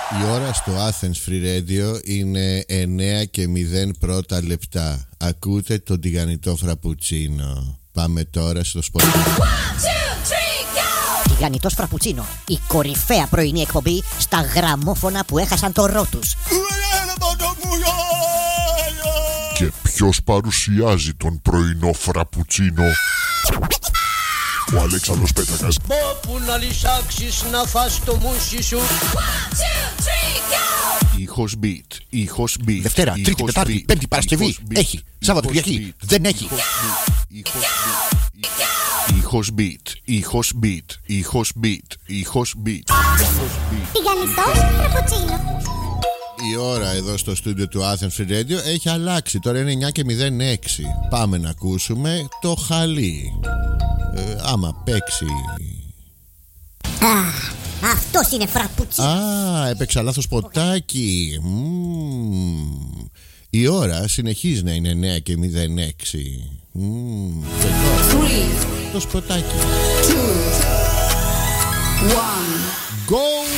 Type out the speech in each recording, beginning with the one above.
Η ώρα στο Athens Free Radio είναι 9 και 0 πρώτα λεπτά. Ακούτε τον τηγανιτό φραπουτσίνο. Πάμε τώρα στο σπορ. Τηγανιτός φραπουτσίνο, η κορυφαία πρωινή εκπομπή στα γραμμόφωνα που έχασαν το ρο τους. Και ποιος παρουσιάζει τον πρωινό φραπουτσίνο? Ο Αλέξανδρος Πέτρακας. Όπου να λυσάξεις να φας το μουσι σου. Ήχος beat. Δευτέρα, Τρίτη, Τετάρτη, Πέμπτη, Παρασκευή. Έχει. Σάββατο, Κυριακή. Δεν έχει. Ήχος beat. Τηγανιτός φραπουτσίνο. Η ώρα εδώ στο στούντιο του Athens Free Radio έχει αλλάξει. Τώρα είναι 9 και 06. Πάμε να ακούσουμε το χαλί. Άμα παίξει. Αυτός είναι φραπουτσίνο. Έπαιξα λάθος ποτάκι. Η ώρα συνεχίζει να είναι 9 και 06. Το σποτάκι. 2, 1. Go!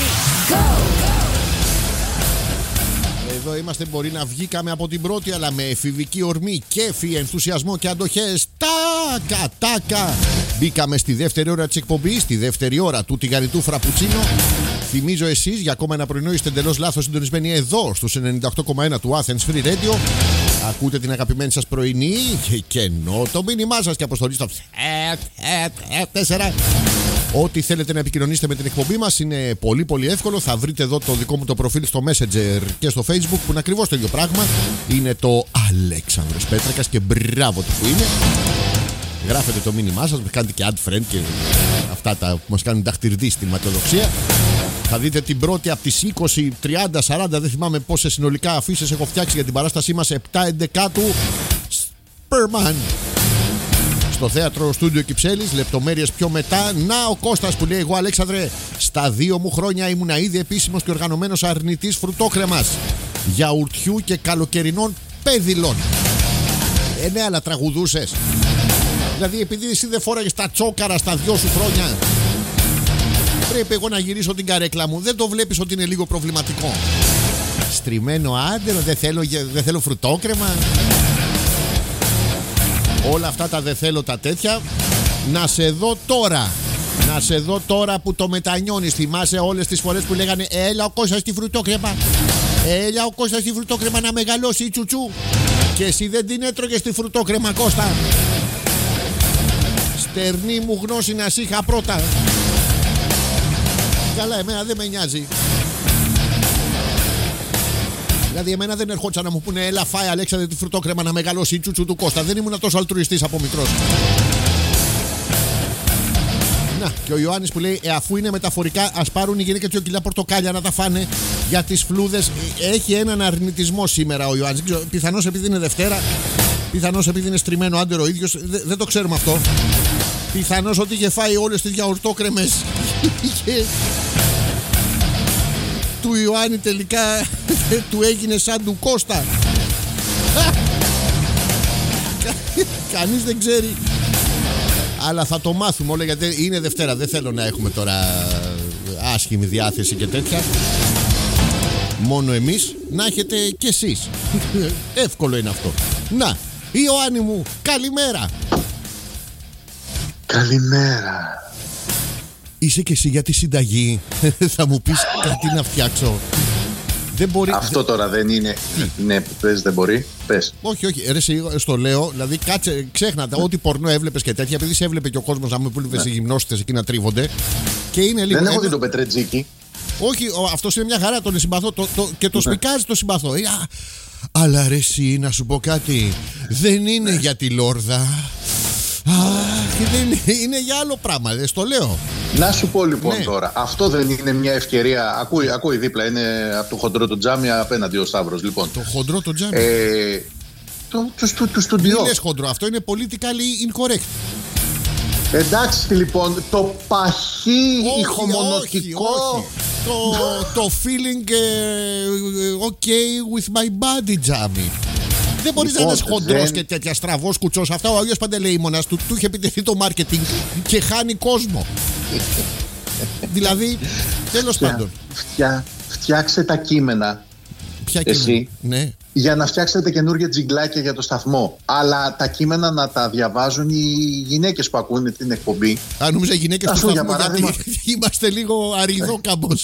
Εδώ είμαστε, μπορεί να βγήκαμε από την πρώτη, αλλά με εφηβική ορμή, κέφι, ενθουσιασμό και αντοχές. Τάκα! Μπήκαμε στη δεύτερη ώρα της εκπομπής, στη δεύτερη ώρα του τηγανιτού φραπουτσίνο. Θυμίζω εσείς για ακόμα ένα πρωινό είστε εντελώς λάθος συντονισμένοι εδώ στους 98,1 του Athens Free Radio. Ακούτε την αγαπημένη σας πρωινή και ενώ το μήνυμά σας και αποστολή στο 4. Ό,τι θέλετε να επικοινωνήσετε με την εκπομπή μας είναι πολύ πολύ εύκολο. Θα βρείτε εδώ το δικό μου το προφίλ στο Messenger και στο Facebook που είναι ακριβώς το ίδιο πράγμα. Είναι το Αλέξανδρος Πέτρακας και μπράβο του που είναι. Γράφετε το μήνυμά σας, κάνετε και add friend και αυτά τα που μας κάνουν ταχτυρδί στην ματιοδοξία. Θα δείτε την πρώτη από τις 20, 30, 40, δεν θυμάμαι πόσες συνολικά αφήσεις έχω φτιάξει για την παράστασή μας 7/11 Σπερμαν. Στο θέατρο Στούντιο Κυψέλης, λεπτομέρειες πιο μετά. Να ο Κώστας που λέει: εγώ Αλέξανδρε, στα 2 μου χρόνια ήμουνα ήδη επίσημος και οργανωμένος αρνητής φρουτόκρεμας, γιαουρτιού και καλοκαιρινών πέδιλων. Ναι, αλλά τραγουδούσες. Δηλαδή, επειδή εσύ δεν φόραγες τα τσόκαρα στα 2 σου χρόνια, πρέπει εγώ να γυρίσω την καρέκλα μου. Δεν το βλέπεις ότι είναι λίγο προβληματικό? Στριμμένο άντερο, δεν θέλω φρουτόκρεμα. Όλα αυτά τα δεν θέλω τα τέτοια. Να σε δω τώρα που το μετανιώνεις. Θυμάσαι όλες τις φορές που λέγανε έλα ο Κώστας στη φρουτόκρεμα. Έλα ο Κώστας στη φρουτόκρεμα να μεγαλώσει η τσουτσού. Και εσύ δεν την έτρωγες στη φρουτόκρεμα, Κώστα. Στερνή μου γνώση να σ' είχα πρώτα. Καλά, εμένα δεν με νοιάζει. Δηλαδή, εμένα δεν ερχόντουσαν να μου πούνε έλα φάει Αλέξανδρε τη φρουτόκρεμα να μεγαλώσει η τσούτσου του Κώστα. Δεν ήμουν τόσο αλτρουιστής από μικρός. Να, και ο Ιωάννης που λέει αφού είναι μεταφορικά, ας πάρουν οι γυναίκες 2 κιλά πορτοκάλια να τα φάνε για τις φλούδες. Έχει έναν αρνητισμό σήμερα ο Ιωάννης. Πιθανώς επειδή είναι Δευτέρα, πιθανώς επειδή είναι στριμμένο άντερο ο ίδιος. Δεν το ξέρουμε αυτό. Πιθανώς ότι είχε φάει όλες τις γιαουρτόκρεμες του Ιωάννη τελικά του έγινε σαν του Κώστα. Κανείς δεν ξέρει. Αλλά θα το μάθουμε όλα γιατί είναι Δευτέρα. Δεν θέλω να έχουμε τώρα άσχημη διάθεση και τέτοια. Μόνο εμείς, να έχετε κι εσείς. Εύκολο είναι αυτό. Να, Ιωάννη μου, καλημέρα. Καλημέρα. Είσαι και εσύ για τη συνταγή. Θα μου πεις κάτι να φτιάξω. Δεν μπορεί. Αυτό τώρα δεν είναι. Ναι, πες, δεν μπορεί. Πες. Όχι, ρε, στο λέω. Δηλαδή, κάτσε, ξέχνα ό,τι πορνό έβλεπες και τέτοια. Επειδή σε έβλεπε και ο κόσμος να μου πούλευε οι γυμνώστες εκεί να τρίβονται. Και είναι λίγο. Δεν έχω δει το Πετρετζίκι. Όχι, αυτός είναι μια χαρά. Τον συμπαθώ. Και το σπικάζει το συμπαθώ. Αλλά ρε, εσύ, να σου πω κάτι. Δεν είναι για τη Λόρδα. Είναι για άλλο πράγμα, δεν στο λέω. Να σου πω λοιπόν τώρα, αυτό δεν είναι μια ευκαιρία. Ακούει δίπλα, είναι από το χοντρό το τζάμι απέναντι ο Σταύρος. Λοιπόν. Το χοντρό το τζάμι. Το στούντιο. Δεν λες χοντρό, αυτό είναι politically incorrect. Εντάξει λοιπόν, το παχύ ηχομονωτικό. Όχι. Το feeling okay with my body τζάμι. Δεν μπορείς να είσαι χοντρός και τέτοια στραβός κουτσός. Αυτά ο Άγιος Παντελεήμονας του είχε επιτεθεί το μάρκετινγκ και χάνει κόσμο. Δηλαδή, τέλος πάντων. φτιάξτε τα κείμενα. Ποια εσύ, κείμενα? Ναι. Για να φτιάξετε καινούργια τζιγκλάκια για το σταθμό. Αλλά τα κείμενα να τα διαβάζουν οι γυναίκες που ακούνε την εκπομπή. Αν νόμιζα γυναίκες του για σταθμού, παράδειγμα. γιατί είμαστε λίγο αριδόκαμπος.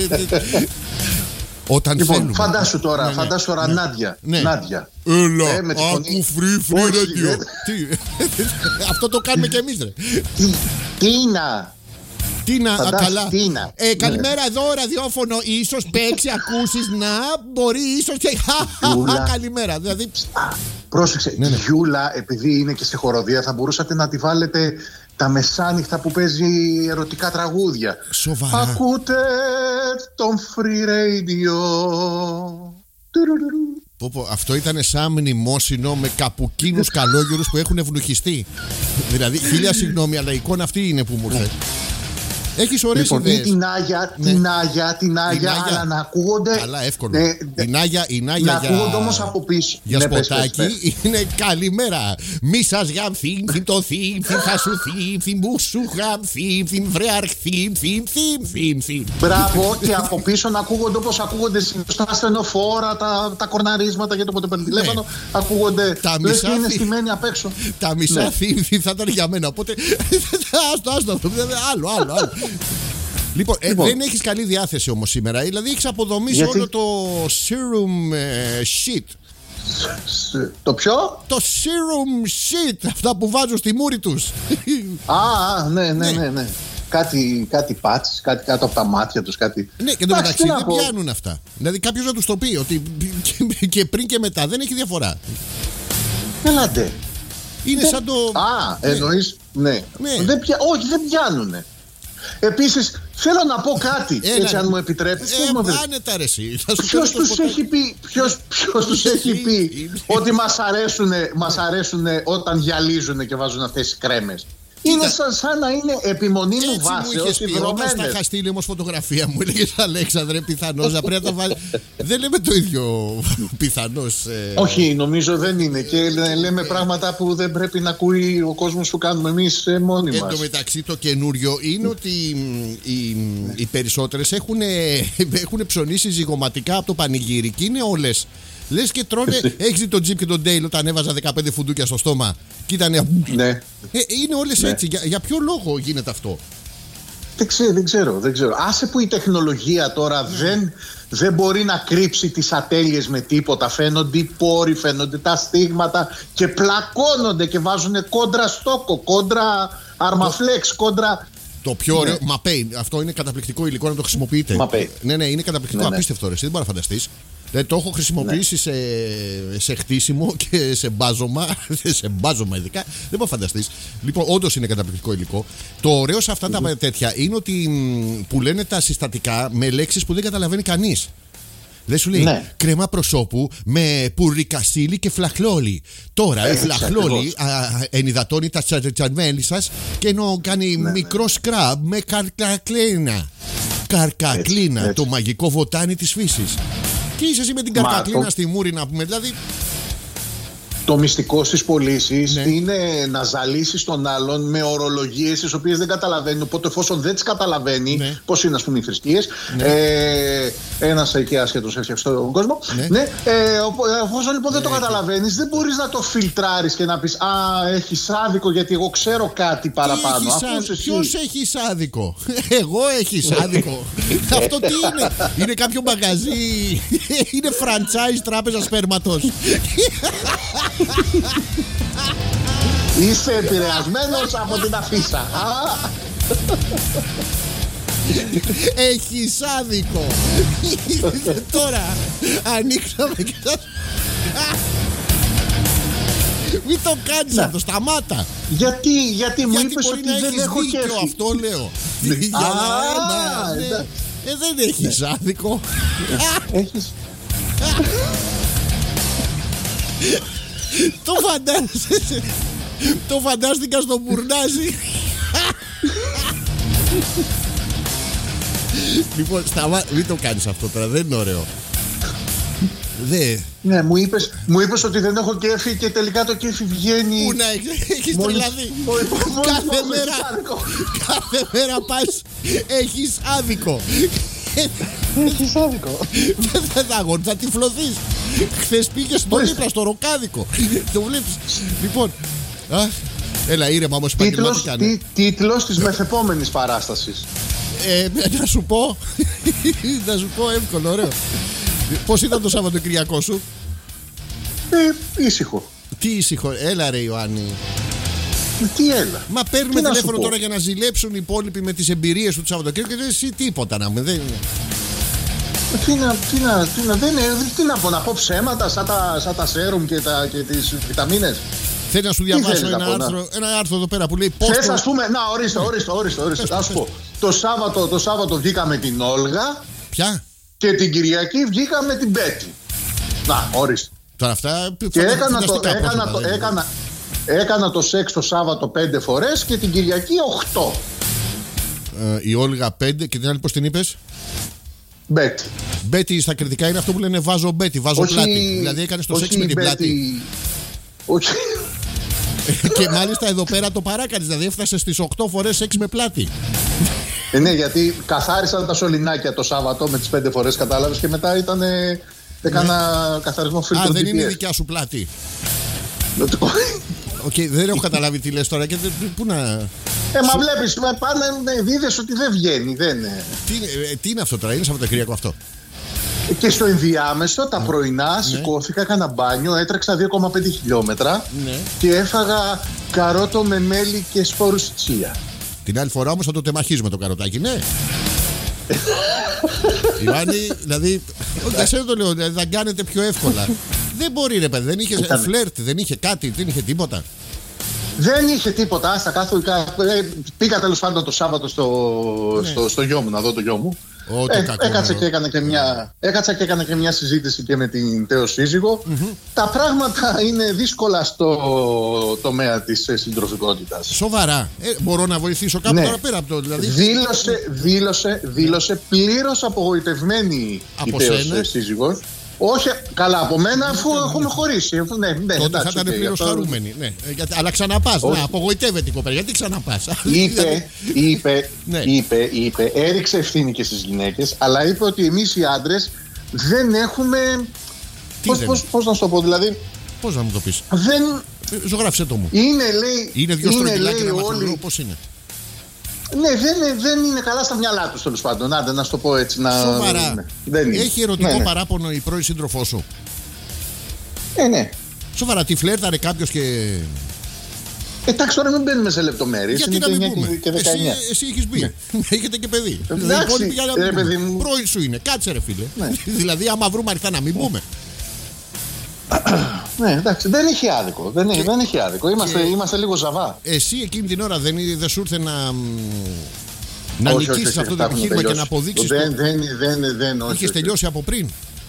Όταν Λοιπόν, θέλουμε. φαντάσου τώρα, Ναι. Νάντια. Ναι. Νάντια. Έλα, με τη φωνή. άκου free Όχι, radio. Τι, αυτό το κάνουμε κι εμείς, ρε. Τίνα. Τίνα, Φαντάσου, καλά. Τίνα. Καλημέρα, εδώ ραδιόφωνο. Ίσως παίξει, ακούσεις, να μπορεί, ίσως και. Γιούλα. Καλημέρα. Δηλαδή. Πρόσεξε, Ναι. η Γιούλα, επειδή είναι και στη χοροδία, θα μπορούσατε να τη βάλετε τα μεσάνυχτα που παίζει ερωτικά τραγούδια. Σοβαρά. Ακούτε τον Free Radio. Αυτό ήταν σαν μνημόσυνο με καπουκίνους καλόγερους που έχουν ευνουχιστεί. Δηλαδή, χίλια συγγνώμη, αλλά η εικόνα αυτή είναι που μου ήρθε. Έχεις ωραίες Λοιπόν, ή ιδέες. την Άγια, αλλά να ακούγονται. Καλά, εύκολο. Η Νάγια να για... ακούγονται όμως από πίσω. Για Ναι, πες. σποτάκι είναι καλημέρα. Μη σας γαμθύμ, το θύμ, θα σου θύμ, μου σου γαμθύμ, βρε αρχθύμ, θύμ. Μπράβο, και από πίσω να ακούγονται όπως ακούγονται στα ασθενοφόρα, τα κορναρίσματα για το πότε παίρνει τηλέφωνο. Ακούγονται. Τα Λες μισά και είναι θύμ. στημένοι απ' έξω. Τα μισά Ναι. θύμ θα ήταν για μένα. Οπότε. Άστο. Άλλο. Λοιπόν, δεν έχεις καλή διάθεση όμως σήμερα. Δηλαδή έχεις αποδομήσει Γιατί? όλο το serum shit. Το ποιο? Το serum shit. Αυτά που βάζουν στη μούρη τους. Ναι. Κάτι πάτσες, κάτι κάτω από τα μάτια τους, κάτι. Ναι, και το Εντάξει, μεταξύ τι να δεν πω. πιάνουν αυτά. Δηλαδή κάποιος να τους το πει ότι και πριν και μετά δεν έχει διαφορά. Έλατε. Είναι σαν το. Εννοείς, ναι. Ναι. Όχι, δεν πιάνουνε. Επίσης, θέλω να πω κάτι, Έλα, έτσι αν μου επιτρέπεις. Άνετα ρε εσύ. Θα σου Ποιος φέρω το τους σποτάκι. έχει πει, ποιος τους έχει πει ότι μας αρέσουνε όταν γυαλίζουνε και βάζουν αυτές τις κρέμες. Είναι σαν να είναι επιμονή μου Έτσι μου βάσεως είχες πει, όταν στα υδρωμένες. είχα στείλει όμως φωτογραφία μου, έλεγες Αλέξανδρε, πιθανώς να πρέπει να τα βάλει. Δεν λέμε το ίδιο πιθανώς. Όχι, νομίζω δεν είναι. Και λέμε πράγματα που δεν πρέπει να ακούει ο κόσμος που κάνουμε εμείς μόνοι Εν μας. τω μεταξύ το καινούριο είναι ότι οι περισσότερες έχουν ψωνίσει ζυγωματικά από το πανηγύρι και είναι όλες. Λες και τρώνε, έχεις δει τον Τζιπ και τον Ντέιλ όταν έβαζα 15 φουντούκια στο στόμα και ήταν. Ναι. Είναι όλες έτσι. Για ποιο λόγο γίνεται αυτό? Δεν ξέρω. Άσε που η τεχνολογία τώρα δεν μπορεί να κρύψει τις ατέλειες με τίποτα. Φαίνονται οι πόροι, φαίνονται τα στίγματα και πλακώνονται και βάζουν κόντρα στόκο, κόντρα αρμαφλέξ, κόντρα. Το πιο ωραίο. Μαπέιν. Αυτό είναι καταπληκτικό υλικό να το χρησιμοποιείτε. Μαπέιν. Ναι, είναι καταπληκτικό. Ναι. Απίστευτο. Ρε, δεν μπορεί να φανταστείς. Το έχω χρησιμοποιήσει σε χτίσιμο και σε μπάζωμα. Σε μπάζωμα ειδικά. Δεν μπορεί να φανταστείς. Λοιπόν, όντως είναι καταπληκτικό υλικό. Το ωραίο σε αυτά τα τέτοια είναι ότι που λένε τα συστατικά με λέξεις που δεν καταλαβαίνει κανείς. Δεν σου λέει κρέμα προσώπου με πουρικασίλι και φλαχλόλι. Τώρα η φλαχλόλι ενυδατώνει τα τσαρμέλη σας και ενώ κάνει μικρό σκραμπ με καρκακλίνα. Καρκακλίνα, το μαγικό βοτάνι της φύσης. Και είσαι εσύ με την καρκακλίνα στη μούρη να πούμε. Δηλαδή. Το μυστικό στις πωλήσεις είναι να ζαλίσεις τον άλλον με ορολογίες τις οποίες δεν καταλαβαίνει. Οπότε εφόσον δεν τις καταλαβαίνει, πώς είναι ας πούμε οι θρησκείες, ένας εκεί άσχετος έφτιαξε τον κόσμο. Εφόσον λοιπόν δεν το καταλαβαίνεις, δεν μπορείς να το φιλτράρεις και να πεις έχεις άδικο γιατί εγώ ξέρω κάτι παραπάνω. Ποιος έχει άδικο? Εγώ έχεις άδικο. Αυτό τι είναι? Είναι κάποιο μαγαζί? Είναι franchise τράπεζα σπέρματος? Είσαι επηρεασμένος από την αφίσα. Έχεις άδικο. Τώρα ανοίξαμε και μην το κάνεις αυτό, σταμάτα. Γιατί μου είπες μπορεί ότι να δεν έχεις έχω δίκιο, κέφι. αυτό λέω. Δεν έχεις άδικο. Έχεις. Το φαντάστηκα στο μπουρνάζι. Λοιπόν, μην το κάνεις αυτό τώρα, δεν είναι ωραίο. Ναι, μου είπες ότι δεν έχω κέφι και τελικά το κέφι βγαίνει. Πού να έχεις τρελαθεί? Κάθε μέρα πας, έχεις άδικο. Έχεις άδικο. Δεν θα αγόρι, θα τυφλωθείς. Χθες πήγες στο δίπλα, στο ροκάδικο. Το βλέπεις. Λοιπόν, έλα ήρεμα όμως επαγγελματικά. Τίτλος της μεθεπόμενης παράστασης. Να σου πω. Να σου πω εύκολο, ωραίο. Πώς ήταν το Σαββατοκυριακό σου? Ήσυχο. Τι ήσυχο, έλα ρε Ιωάννη. Τι έλα. Μα παίρνουμε τηλέφωνο τώρα για να ζηλέψουν οι υπόλοιποι με τις εμπειρίες του Σαββατοκύριακου και εσύ τίποτα να μου. Δεν είναι. Τι να πω ψέματα σαν τα σέρουμ και τις βιταμίνες. Θέλω να σου διαβάσω ένα άρθρο εδώ πέρα που λέει πώς. Θες, ας πούμε, να ορίστε. Ας πω. Το Σάββατο βγήκαμε την Όλγα. Ποια? Και την Κυριακή βγήκαμε την Μπέτη. Να, ορίστε. Τώρα αυτά. Και έκανα το σεξ το Σάββατο 5 φορές και την Κυριακή 8. Η Όλγα 5 και την άλλη πώς την είπες? Μπέτη. Μπέτη στα κριτικά είναι αυτό που λένε βάζω μπέτη, βάζω πλάτη. Δηλαδή έκανες το σεξ με την πλάτη. Όχι. Και μάλιστα εδώ πέρα το παράκανες, δηλαδή έφτασε στις 8 φορές σεξ με πλάτη. Ναι, γιατί καθάρισαν τα σωληνάκια το Σάββατο με τις 5 φορές, κατάλαβες, και μετά ήταν. Έκανα καθαρισμό φίλτρο. Δεν είναι η δικιά σου πλάτη. Δεν έχω καταλάβει τι λες τώρα και πού να. Μα βλέπεις, είδες ότι δεν βγαίνει. Τι είναι αυτό τώρα, είναι Σαββατοκύριακο αυτό? Και στο ενδιάμεσο τα πρωινά σηκώθηκα, έκανα μπάνιο, έτρεξα 2,5 χιλιόμετρα και έφαγα καρότο με μέλι και σπόρους τσία. Την άλλη φορά όμως θα το τεμαχίζουμε το καροτάκι, ναι. Ιωάννη, δηλαδή, δεν ξέρω το λέω, θα κάνετε πιο εύκολα. Δεν μπορεί ρε παιδί, δεν είχε φλερτ, δεν είχε κάτι, δεν είχε τίποτα. Δεν είχε τίποτα, άστα καθόλου. Πήγα τέλος πάντων το Σάββατο στο γιο μου, να δω το γιο μου. Έκατσα και έκανα και μια συζήτηση και με την τέο σύζυγο. Τα πράγματα είναι δύσκολα στο τομέα της συντροφικότητας. Σοβαρά. Μπορώ να βοηθήσω κάπου τώρα πέρα από το δηλαδή. Δήλωσε πλήρως απογοητευμένη η τέος σύζυγος. Όχι, καλά από μένα, αφού έχουμε χωρίσει. Τότε θα ήταν πλήρως χαρούμενοι. Αλλά ξαναπάς. Να, απογοητεύεται η κοπέλα. Γιατί ξαναπάς? Είπε, έριξε ευθύνη και στις γυναίκες, αλλά είπε ότι εμείς οι άντρες δεν έχουμε. Πώς να σου το πω, δηλαδή. Πώς να μου το πεις? Ζωγράφισε το μου. Είναι δυο στρογγυλάκια να μαθαίνω πώς είναι. Ναι, δεν είναι καλά στα μυαλά τους, τέλος πάντων. Άντε να σου το πω έτσι. Σοβαρά. Έχει ερωτικό παράπονο η πρώην σύντροφό σου? Ναι. Σοβαρά, τι φλέρταρε κάποιος και. Εντάξει, τώρα μην μπαίνουμε σε λεπτομέρειες. Γιατί να μην πούμε? Εσύ έχεις μπει. Έχετε και παιδί. Εντάξει, ρε παιδί μου. Πρώην σου είναι. Κάτσε ρε φίλε. Δηλαδή, άμα βρούμε αριθά να μην πούμε. Ναι, εντάξει, δεν έχει άδικο. Δεν έχει άδικο. Είμαστε λίγο ζαβά. Εσύ εκείνη την ώρα δεν σου ήρθε να νικήσεις αυτό το επιχείρημα και να αποδείξεις? Δεν. Είχες τελειώσει από πριν?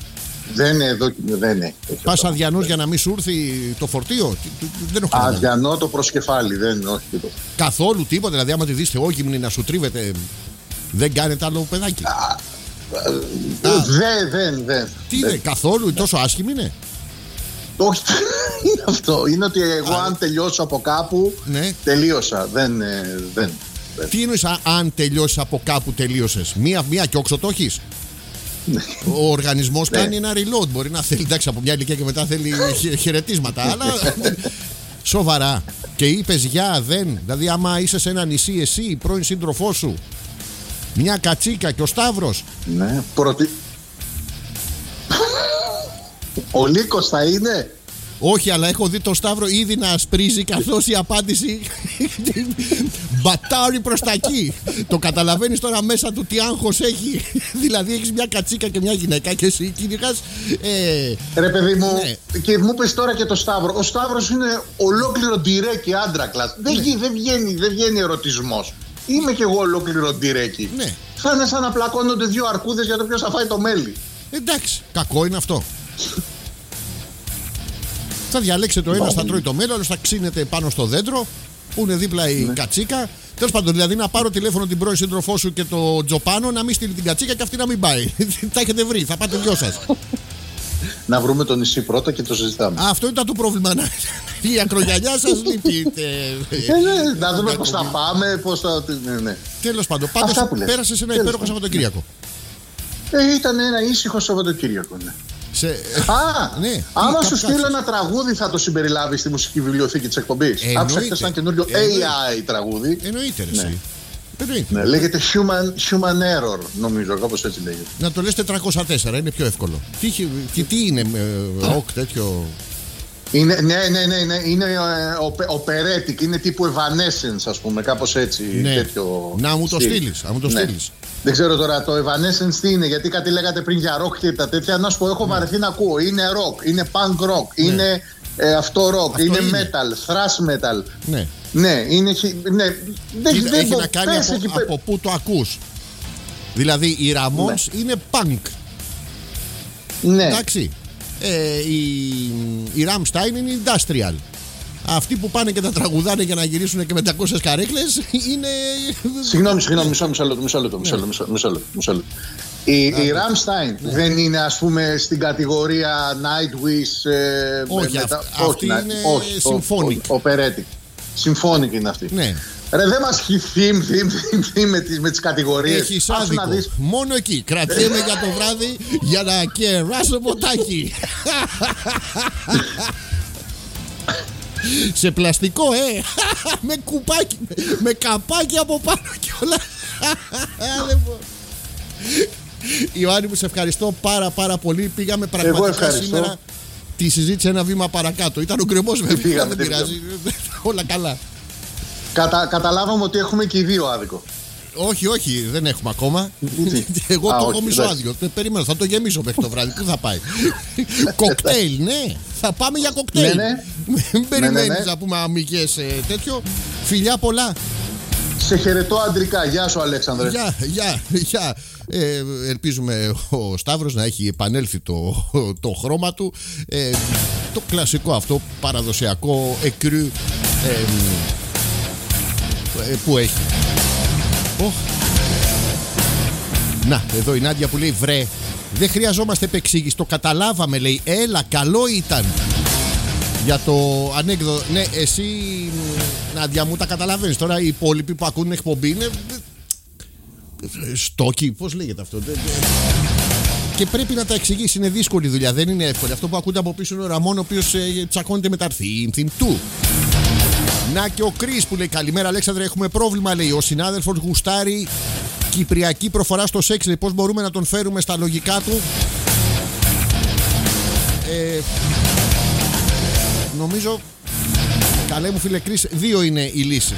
Δεν. Πας αδιανός για να μην σου έρθει το φορτίο? Αδιανό το προσκεφάλι, όχι τίποτα. Καθόλου τίποτα, δηλαδή άμα τη δεις θεόγυμνη να σου τρίβεται, δεν κάνετε άλλο παιδάκι? Δεν. Τι είναι, καθόλου, τόσο άσχημη είναι? Όχι, είναι αυτό. Είναι ότι εγώ αν τελειώσω από κάπου, τελείωσα. Δεν. Τι εννοείς αν τελειώσεις από κάπου τελείωσες? Μία και όξο το έχεις? Ο οργανισμός κάνει ένα reload. Μπορεί να θέλει, εντάξει, από μια ηλικία και μετά θέλει χαιρετίσματα. Αλλά σοβαρά. Και είπες δηλαδή άμα είσαι σε ένα νησί εσύ, η πρώην σύντροφό σου, μια κατσίκα και ο Σταύρος. Ναι, ο Λύκος θα είναι? Όχι, αλλά έχω δει το Σταύρο ήδη να ασπρίζει καθώς η απάντηση μπατάρει προς τα εκεί. Το καταλαβαίνεις τώρα μέσα του τι άγχος έχει. Δηλαδή έχεις μια κατσίκα και μια γυναίκα και εσύ κυνηγάς. Ρε παιδί μου, και μου πες τώρα και το Σταύρο. Ο Σταύρος είναι ολόκληρο ντυρέκι άντρακλας. Δεν βγαίνει ερωτισμός. Είμαι κι εγώ ολόκληρο ντυρέκι. Θα είναι σαν να πλακώνονται δύο αρκούδες για το ποιος θα φάει το μέλι. Εντάξει, κακό είναι αυτό. Θα διαλέξετε το ένα, θα τρώει το μέλι, ο άλλος θα ξύνεται πάνω στο δέντρο που είναι δίπλα η κατσίκα. Τέλος πάντων, δηλαδή να πάρω τηλέφωνο την πρώην σύντροφό σου και το Τζοπάνο να μην στείλει την κατσίκα και αυτή να μην πάει. Τα έχετε βρει, θα πάτε δυο σας. Να βρούμε το νησί πρώτα και το συζητάμε. Αυτό ήταν το πρόβλημα. Η ακρογιαλιά σας λείπει. Να δούμε πώς θα πάμε, πώς θα. Τέλος πάντων, πάντως πέρασες ένα υπέροχο Σαββατοκύριακο. Ήταν ένα ήσυχο Σαββατοκύριακο, ναι. Ναι. Άμα σου στείλω ένα τραγούδι, θα το συμπεριλάβει στη μουσική βιβλιοθήκη της εκπομπής. Άκουσα χθες ένα καινούριο AI τραγούδι. Εννοείται, ναι. Εσύ. Ναι, λέγεται human error, νομίζω, κάπως έτσι λέγεται. Να το λες 404, είναι πιο εύκολο. Τι είναι, ροκ τέτοιο? Ναι, είναι operatic, είναι τύπου Evanescence, ας πούμε, κάπως έτσι. Ναι. Τέτοιο να μου το στείλεις, Δεν ξέρω τώρα το Evanescence τι είναι, γιατί κάτι λέγατε πριν για rock και τα τέτοια. Να σου πω, έχω βαρεθεί να ακούω. Είναι rock, είναι punk rock, είναι αυτό rock, είναι metal, thrash metal. Ναι. Ναι, δεν έχει να κάνει από πού το ακούς. Δηλαδή οι Ramones είναι punk. Ναι. Εντάξει. Η Rammstein είναι industrial. Αυτοί που πάνε και τα τραγουδάνε για να γυρίσουν και με 200 καρέκλες είναι... Συγγνώμη, μισό λεπτό. Η Rammstein δεν είναι, ας πούμε, στην κατηγορία Nightwish? Όχι, αυτή είναι symphonic. Operatic. Symphonic είναι αυτή. Ναι. Ρε, δεν μας έχει με τις κατηγορίες. Έχεις άδικο. Μόνο εκεί. Κρατιέμαι για το βράδυ για να κεράσω ποτάκι. Σε πλαστικό, με κουπάκι, με καπάκι από πάνω και όλα. Ιωάννη μου, σε ευχαριστώ πάρα πολύ. Πήγαμε πραγματικά σήμερα τη συζήτηση ένα βήμα παρακάτω. Ήταν ο γκρεμός βέβαια, δεν πειράζει. Όλα καλά. Καταλάβαμε ότι έχουμε και οι δύο άδικο. Όχι, δεν έχουμε ακόμα. Εγώ το έχω μισοάδιο. Περίμενα, θα το γεμίσω μέχρι το βράδυ. Πού θα πάει? Κοκτέιλ, ναι. Θα πάμε για κοκτέιλ. Μην περιμένεις να πούμε αμυγές τέτοιο. Φιλιά πολλά. Σε χαιρετώ αντρικά. Γεια σου, Αλέξανδρε. Γεια. Ελπίζουμε ο Σταύρος να έχει επανέλθει το χρώμα του. Το κλασικό αυτό παραδοσιακό εκρού που έχει. Να, εδώ η Νάντια που λέει βρε, δεν χρειαζόμαστε επεξήγηση, το καταλάβαμε, λέει. Έλα, καλό ήταν. Για το ανέκδοτο. Ναι, εσύ, Νάντια μου, τα καταλαβαίνεις. Τώρα οι υπόλοιποι που ακούν εκπομπή είναι στόκι, πώς λέγεται αυτό. Και πρέπει να τα εξηγήσει, είναι δύσκολη δουλειά, δεν είναι εύκολη. Αυτό που ακούτε από πίσω είναι ο Ραμόν, ο οποίος τσακώνεται με τα theme του. Να και ο Κρίς που λέει καλημέρα Αλέξανδρε, έχουμε πρόβλημα, λέει. Ο συνάδελφος γουστάρει κυπριακή προφορά στο σεξ, λέει. Πώς μπορούμε να τον φέρουμε στα λογικά του? Νομίζω, καλέ μου φίλε Κρίς, δύο είναι οι λύσεις.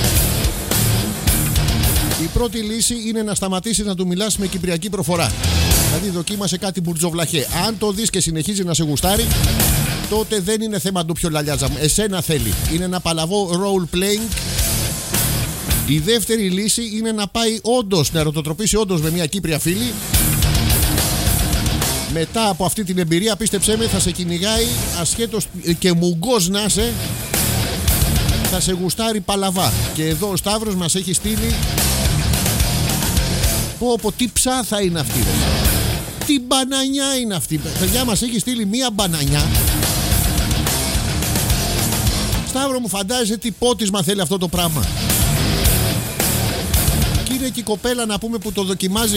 Η πρώτη λύση είναι να σταματήσει να του μιλάς με κυπριακή προφορά. Δηλαδή δοκίμασε κάτι μπουρτζοβλαχέ. Αν το δεις και συνεχίζει να σε γουστάρει, τότε δεν είναι θέμα του πιο λαλιάζα μου. Εσένα θέλει. Είναι ένα παλαβό role playing. Η δεύτερη λύση είναι να πάει όντως, να ερωτοτροπήσει όντως με μια Κύπρια φίλη. Μετά από αυτή την εμπειρία, πίστεψέ με, θα σε κυνηγάει ασχέτως και μουγκός να είσαι, θα σε γουστάρει παλαβά. Και εδώ ο Σταύρος μας έχει στείλει. Πω, τι ψάθα είναι αυτή, ρε. Τι μπανανιά είναι αυτή. Παιδιά, μας έχει στείλει μία μπανανιά. Σταύρο μου, φαντάζεσαι τι πότισμα θέλει αυτό το πράγμα. Και είναι και η κοπέλα, να πούμε, που το δοκιμάζει.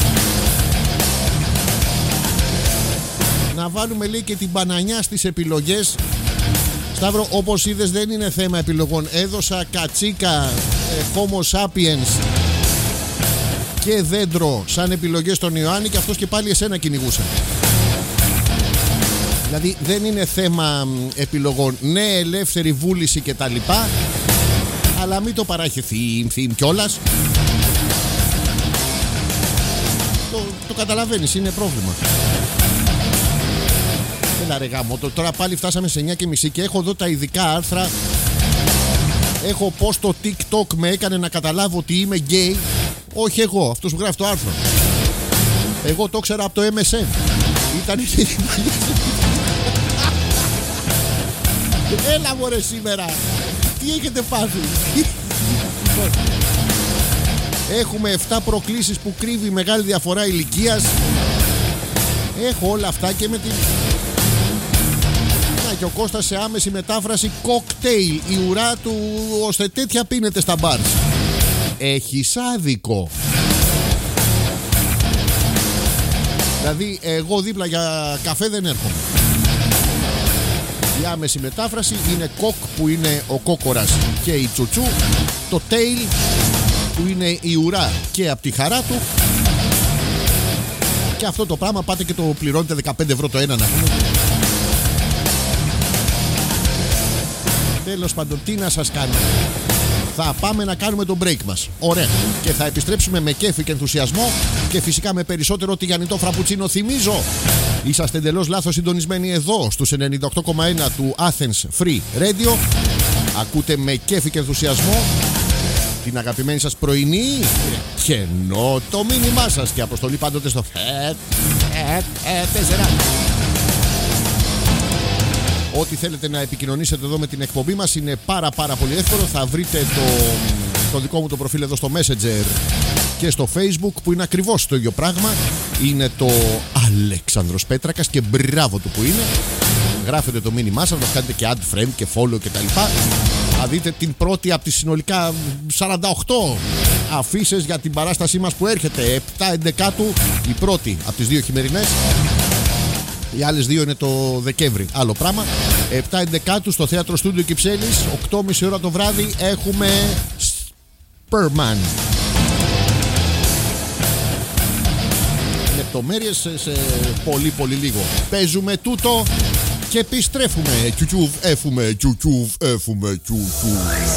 Να βάλουμε, λέει, και την μπανανιά στις επιλογές. Σταύρο, όπως είδες, δεν είναι θέμα επιλογών. Έδωσα κατσίκα, Homo sapiens και δέντρο σαν επιλογές στον Ιωάννη, και αυτός και πάλι εσένα κυνηγούσε. Δηλαδή δεν είναι θέμα επιλογών. Ναι, ελεύθερη βούληση και τα λοιπά, αλλά μην το παράχει theme κιόλας. Το καταλαβαίνεις, είναι πρόβλημα. Έλα ρε γάμο, τώρα πάλι φτάσαμε σε 9:30 και έχω εδώ τα ειδικά άρθρα. Έχω πως το TikTok με έκανε να καταλάβω ότι είμαι γκέι. Όχι εγώ, αυτός που γράφει το άρθρο. Εγώ το ήξερα από το MSN. Ήταν έλα μωρέ σήμερα. Τι έχετε πάθει? Έχουμε 7 προκλήσεις που κρύβει μεγάλη διαφορά ηλικίας. Έχω όλα αυτά και με την... Να, και ο Κώστας σε άμεση μετάφραση κοκτέιλ. Η ουρά του ώστε τέτοια πίνεται στα μπάρς. Έχεις άδικο. Δηλαδή εγώ δίπλα για καφέ δεν έρχομαι. Η άμεση μετάφραση είναι κοκ που είναι ο κόκορας και η τσουτσού. Το tail που είναι η ουρά και από τη χαρά του. Και αυτό το πράγμα πάτε και το πληρώνετε 15 ευρώ το ένα, να πούμε. Τέλος πάντων, τι να σας κάνω. Θα πάμε να κάνουμε τον break μας. Ωραία. Και θα επιστρέψουμε με κέφι και ενθουσιασμό και φυσικά με περισσότερο τηγανιτό φραπουτσίνο. Θυμίζω, είσαστε εντελώς λάθος συντονισμένοι εδώ στους 98,1 του Athens Free Radio. Ακούτε με κέφι και ενθουσιασμό την αγαπημένη σας πρωινή και ενώ το μήνυμά σας και αποστολή πάντοτε στο 4. Ό,τι θέλετε να επικοινωνήσετε εδώ με την εκπομπή μας είναι πάρα πολύ εύκολο. Θα βρείτε το δικό μου το προφίλ εδώ στο Messenger και στο Facebook που είναι ακριβώς το ίδιο πράγμα. Είναι το Αλέξανδρος Πέτρακας και μπράβο του που είναι. Γράφετε το μήνυμά σας, μας κάνετε και add friend και follow και τα λοιπά. Θα δείτε την πρώτη από τις συνολικά 48 αφίσες για την παράστασή μας που έρχεται 7-11, η πρώτη από τις δύο χειμερινές. Οι άλλες δύο είναι το Δεκέμβρη. Άλλο πράγμα. 7-11 στο Θέατρο Στούντιο Κυψέλης. 8.30 ώρα το βράδυ έχουμε Spurman. Λεπτομέρειες σε πολύ λίγο. Παίζουμε τούτο και επιστρέφουμε. Τσουτσούβ, έφουμε, τσουτσούβ, έφουμε, τσουτσούβ.